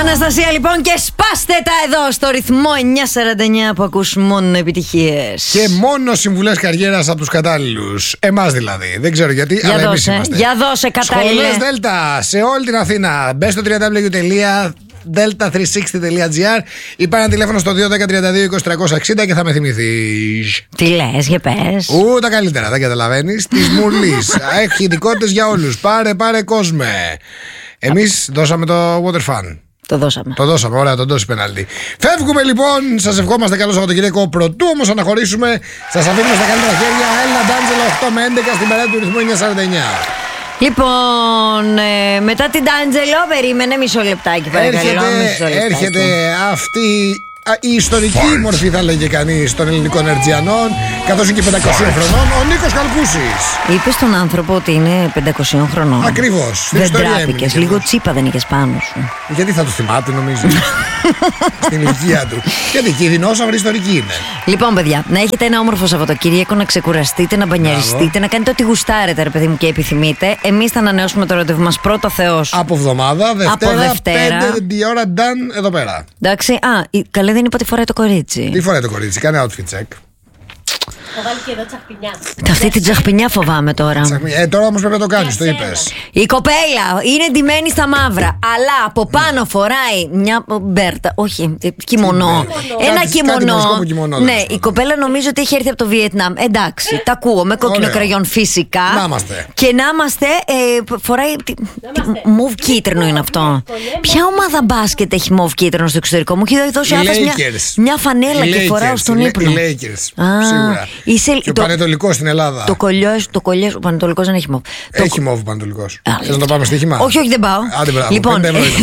Αναστασία λοιπόν, και σπάστε τα εδώ στο ρυθμό 949 που ακούς μόνο επιτυχίες. Και μόνο συμβουλές καριέρας από τους κατάλληλους. Εμάς δηλαδή. Δεν ξέρω γιατί, Για αλλά δώσε, εμείς είμαστε. για δώσε κατάλληλε. Σχολές Δέλτα σε όλη την Αθήνα. Μπες στο www.delta360.gr ή πάρε ένα τηλέφωνο στο 210-32-2360 και θα με θυμηθείς. Τι λες, για πες. Τα καλύτερα, δεν καταλαβαίνεις. Της Μουρλής. Έχει ειδικότητες για όλους. Πάρε κόσμε. Εμείς δώσαμε το Water Fun. Το δώσαμε. Το δώσαμε, ωραία, τον δώσει πέναλτι. Φεύγουμε λοιπόν, σας ευχόμαστε καλό Σαββατοκύριακο. Πρωτού όμως αναχωρήσουμε, σας αφήνουμε στα καλύτερα χέρια. Έλληνα Ντάντζελο 8 με 11 στην παρέα του ρυθμού 949. Λοιπόν, μετά την Ντάντζελο, περίμενε μισό λεπτάκι παρακαλώ. Έρχεται αυτή η ιστορική μορφή, θα λέγε κανείς, των ελληνικών Ερτζιανών, καθώς είναι και 500 χρονών, ο Νίκος Καλκούσης. Είπες στον άνθρωπο ότι είναι 500 χρονών. Ακριβώς. Δεν τράπηκες, λίγο τσίπα δεν είχες πάνω σου. Γιατί θα το θυμάται, νομίζω. Στην ηλικία του. Γιατί και οι δεινόσαυροι ιστορικοί είναι. Λοιπόν, παιδιά, να έχετε ένα όμορφο Σαββατοκύριακο, να ξεκουραστείτε, να μπανιαριστείτε, να κάνετε ό,τι γουστάρετε, ρε παιδί μου, και επιθυμείτε. Εμείς θα ανανεώσουμε το ραντεβού μας πρώτο Θεός. Από εβδομάδα, Δευτέρα, 5 η ώρα, done, εδώ πέρα. Εντάξει, καλέ δεν είπα τι φοράει το κορίτσι. Τι φοράει το κορίτσι, κάνε outfit check. Θα βάλει και εδώ τσαχπινιά. Αυτή την τσαχπινιά φοβάμαι τώρα. Τώρα όμως πρέπει να το κάνεις, το είπες. Η κοπέλα είναι ντυμένη στα μαύρα, αλλά από πάνω φοράει μια μπέρτα. Όχι, κιμονό. Ένα κιμονό. Ναι, η κοπέλα νομίζω ότι έχει έρθει από το Βιετνάμ. Εντάξει, τα ακούω με κόκκινο κραγιόν φυσικά. Να είμαστε. Και να είμαστε. Φοράει. Μοβ κίτρινο είναι αυτό. Ποια ομάδα μπάσκετ έχει μοβ κίτρινο στο εξωτερικό? Μου έχει δώσει μια φανέλα και φοράω στον ύπνο. Οι Lakers, σίγουρα. Και ο Πανετολικός στην Ελλάδα. Το κολλιέ, ο Πανετολικός δεν έχει μοβ. Έχει μοβ ο Πανετολικός. Θες να το πάμε στοίχημα? Όχι, δεν πάω. Άντε, μπράβο. Λοιπόν.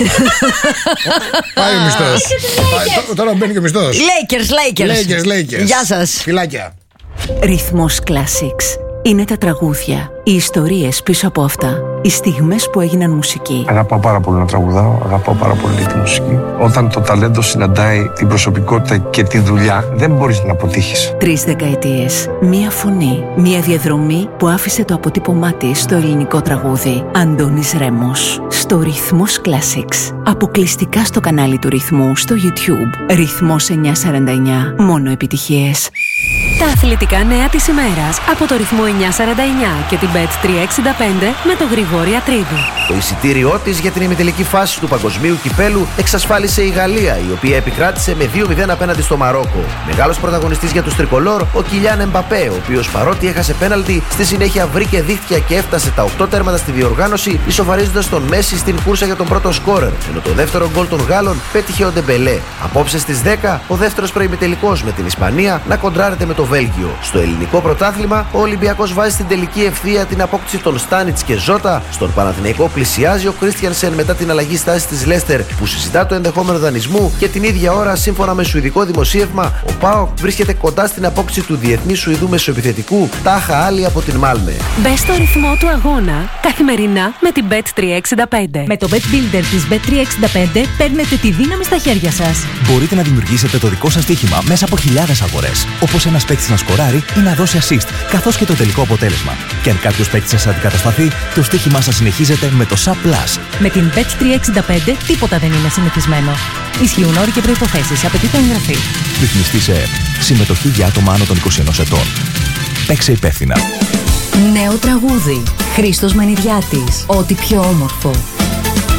Πάει ο μισθός. Τώρα μπαίνει και ο μισθός. Lakers. Γεια σας. Φιλάκια. Ρυθμός Classics. Είναι τα τραγούδια, οι ιστορίες πίσω από αυτά, οι στιγμές που έγιναν μουσική. Αγαπάω πάρα πολύ να τραγουδάω, αγαπάω πάρα πολύ τη μουσική. Όταν το ταλέντο συναντάει την προσωπικότητα και τη δουλειά, δεν μπορείς να αποτύχεις. 3 δεκαετίες, μία φωνή, μία διαδρομή που άφησε το αποτύπωμά της στο ελληνικό τραγούδι. Αντώνης Ρέμος, στο Ρυθμός Classics. Αποκλειστικά στο κανάλι του Ρυθμού στο YouTube. Ρυθμός 949, μόνο επιτυχίες. Τα αθλητικά νέα της ημέρας από το Ρυθμό 949 και την Bet365 με τον Γρηγόρη Ατρίδη. Το εισιτήριό της για την ημιτελική φάση του Παγκοσμίου Κυπέλου εξασφάλισε η Γαλλία, η οποία επικράτησε με 2-0 απέναντι στο Μαρόκο. Μεγάλος πρωταγωνιστής για τους Τρικολόρ, ο Κιλιάν Εμπαπέ, ο οποίος παρότι έχασε πέναλτι, στη συνέχεια βρήκε δίχτυα και έφτασε τα 8 τέρματα στη διοργάνωση, ισοφαρίζοντας τον Μέση στην κούρσα για τον πρώτο σκόρερ. Ενώ το δεύτερο γκολ των Γάλλων πέτυχε ο Ντεμπελέ. Απόψε στις 10, ο δεύτερος προημιτελικός με την Ισπανία να κοντράρεται με το Βέλγιο. Στο ελληνικό πρωτάθλημα, ο Ολυμπιακός βάζει στην τελική ευθεία την απόκτηση των Στάνιτς και Ζώτα. Στον Παναθηναϊκό πλησιάζει ο Κρίστιανσεν μετά την αλλαγή στάσης της Λέστερ, που συζητά το ενδεχόμενο δανεισμού, και την ίδια ώρα, σύμφωνα με σουηδικό δημοσίευμα, ο ΠΑΟΚ βρίσκεται κοντά στην απόκτηση του διεθνή Σουηδού μεσοεπιθετικού Τάχα Άλλη από την Μάλμε. Μπες στο ρυθμό του αγώνα καθημερινά με την Bet365. Με το Bet Builder της Bet365 παίρνετε τη δύναμη στα χέρια σας. Μπορείτε να δημιουργήσετε το δικό σας στοίχημα μέσα από χιλιάδες αγορές. Όπως ένας παίκτης να σκοράρει ή να δώσει assist, καθώς και το τελικό αποτέλεσμα. Και αν κάποιος παίκτης σας αντικατασταθεί, το στοίχημά σας συνεχίζεται με το Sub Plus. Με την Bet365 τίποτα δεν είναι συνηθισμένο. Ισχύουν όροι και προϋποθέσεις. Απαιτείται εγγραφή. Ρυθμιστή σε συμμετοχή για άτομα άνω των 21 ετών. Παίξε υπεύθυνα. Νέο τραγούδι. Χρήστος Μενιδιάτης. Ό,τι πιο όμορφο.